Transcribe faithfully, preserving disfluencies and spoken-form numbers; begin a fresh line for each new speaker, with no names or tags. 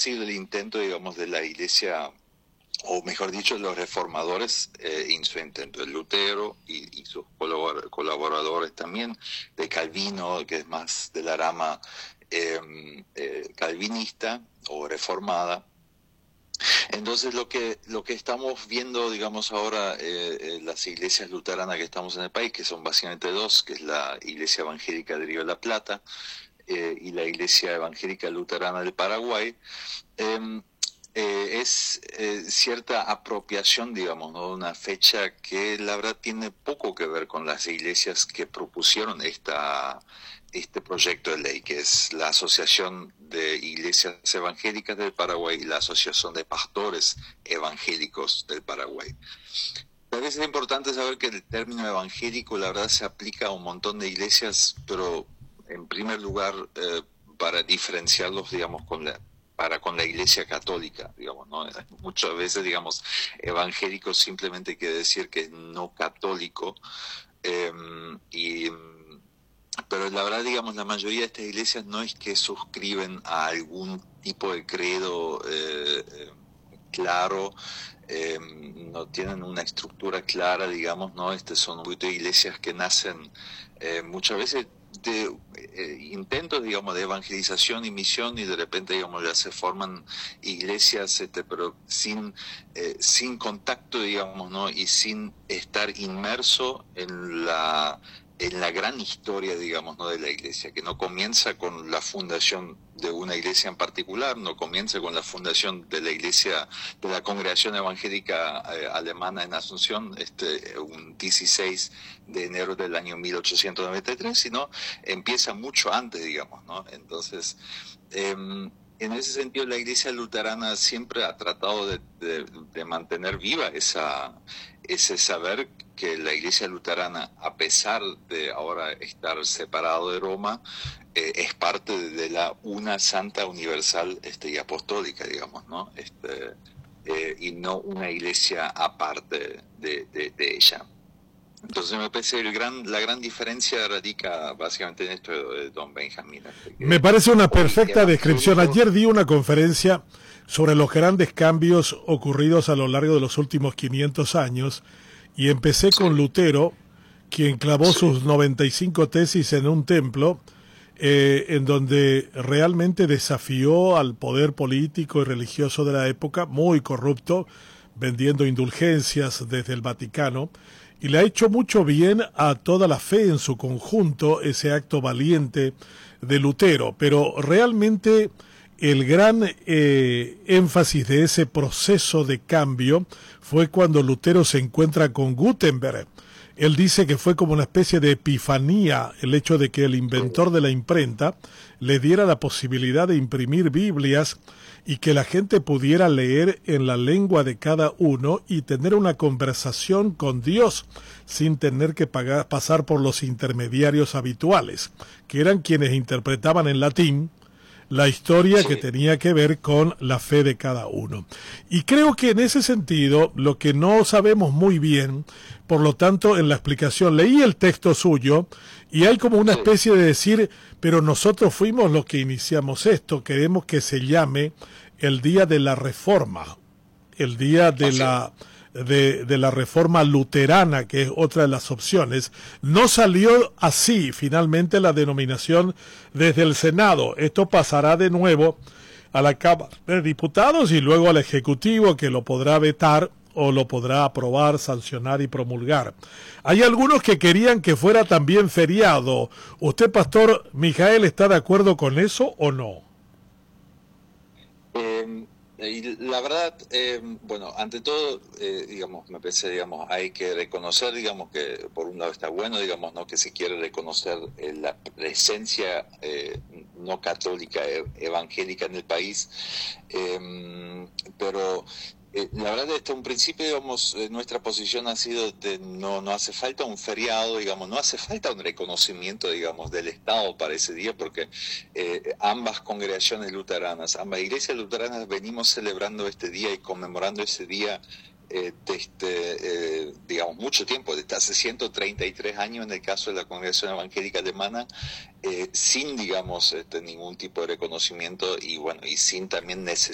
sido el intento, digamos, de la Iglesia, o mejor dicho, los reformadores eh, en su intento, de Lutero y, y sus colabor colaboradores también, de Calvino, que es más de la rama eh, eh, calvinista o reformada. Entonces lo que lo que estamos viendo, digamos, ahora, eh, eh, las iglesias luteranas que estamos en el país, que son básicamente dos, que es la Iglesia Evangélica de Río de la Plata eh, y la Iglesia Evangélica Luterana del Paraguay, eh, eh, es eh, cierta apropiación, digamos, ¿no? Una fecha que la verdad tiene poco que ver con las iglesias que propusieron esta este proyecto de ley, que es la Asociación de Iglesias Evangélicas del Paraguay y la Asociación de Pastores Evangélicos del Paraguay. A veces es importante saber que el término evangélico, la verdad, se aplica a un montón de iglesias, pero en primer lugar eh, para diferenciarlos, digamos, con la para con la Iglesia Católica, digamos, ¿no? Muchas veces, digamos, evangélico simplemente quiere decir que es no católico, eh, y pero la verdad, digamos, la mayoría de estas iglesias no es que suscriben a algún tipo de credo eh, eh, claro, eh, no tienen una estructura clara, digamos, ¿no? Este son un grupo de iglesias que nacen eh, muchas veces de eh, intentos, digamos, de evangelización y misión, y de repente, digamos, ya se forman iglesias, este, pero sin eh, sin contacto, digamos, ¿no? Y sin estar inmerso en la en la gran historia, digamos, ¿no? De la iglesia, que no comienza con la fundación de una iglesia en particular, no comienza con la fundación de la iglesia, de la Congregación Evangélica eh, Alemana en Asunción, este, un dieciséis de enero del año mil ochocientos noventa y tres, sino empieza mucho antes, digamos, ¿no? Entonces, eh, en ese sentido, la Iglesia luterana siempre ha tratado de, de, de mantener viva esa, ese saber que la Iglesia luterana, a pesar de ahora estar separado de Roma, eh, es parte de la una santa universal este, y apostólica, digamos, ¿no? Este, eh, y no una iglesia aparte de, de, de ella. Entonces me parece el gran, la gran diferencia radica básicamente en esto de don Benjamín.
Me parece una perfecta descripción. Ayer di una conferencia sobre los grandes cambios ocurridos a lo largo de los últimos quinientos años y empecé con sí. Lutero, quien clavó sí. sus noventa y cinco tesis en un templo, eh, en donde realmente desafió al poder político y religioso de la época, muy corrupto, vendiendo indulgencias desde el Vaticano, y le ha hecho mucho bien a toda la fe en su conjunto ese acto valiente de Lutero, pero realmente el gran eh, énfasis de ese proceso de cambio fue cuando Lutero se encuentra con Gutenberg. Él dice que fue como una especie de epifanía el hecho de que el inventor de la imprenta le diera la posibilidad de imprimir Biblias y que la gente pudiera leer en la lengua de cada uno y tener una conversación con Dios sin tener que pagar, pasar por los intermediarios habituales, que eran quienes interpretaban en latín la historia sí. que tenía que ver con la fe de cada uno. Y creo que en ese sentido, lo que no sabemos muy bien, por lo tanto, en la explicación, leí el texto suyo y hay como una especie de decir, pero nosotros fuimos los que iniciamos esto, queremos que se llame el día de la reforma, el día de la... De, de la reforma luterana, que es otra de las opciones. No salió así finalmente la denominación desde el Senado. Esto pasará de nuevo a la Cámara de Diputados y luego al Ejecutivo, que lo podrá vetar o lo podrá aprobar, sancionar y promulgar. Hay algunos que querían que fuera también feriado. ¿Usted, Pastor Mijael, está de acuerdo con eso o no?
Eh... Y la verdad, eh, bueno, ante todo, eh, digamos, me parece, digamos, hay que reconocer, digamos, que por un lado está bueno, digamos, no que se quiere reconocer eh, la presencia eh, no católica, eh, evangélica en el país, eh, pero eh, la verdad, desde un principio, digamos, eh, nuestra posición ha sido de no, no hace falta un feriado, digamos, no hace falta un reconocimiento, digamos, del Estado para ese día, porque eh, ambas congregaciones luteranas, ambas iglesias luteranas venimos celebrando este día y conmemorando ese día eh, desde, eh, digamos, mucho tiempo, desde hace ciento treinta y tres años en el caso de la Congregación Evangélica Alemana, eh, sin, digamos, este, ningún tipo de reconocimiento y, bueno, y sin también necesidad